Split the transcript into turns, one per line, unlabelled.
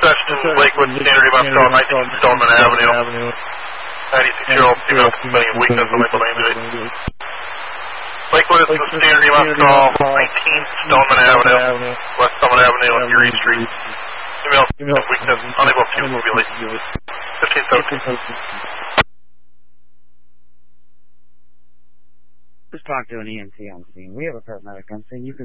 Session, Lakewood, Standard Email Call, 19 Stoneman Avenue. 96-year-old female complaining of weakness on Lakewood ambulance. Lakewood is the Standard Email Call, 19 Stoneman Avenue, West Stoneman Avenue on Erie Street. Female weakness, unable to mobility. 1517.
Just talk to an EMT on scene. We have a paramedic on scene. You can